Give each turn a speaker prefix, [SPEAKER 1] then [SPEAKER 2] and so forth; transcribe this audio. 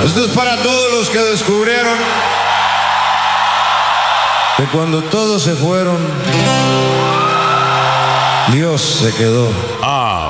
[SPEAKER 1] Esto es para todos los que descubrieron que cuando todos se fueron, Dios se quedó.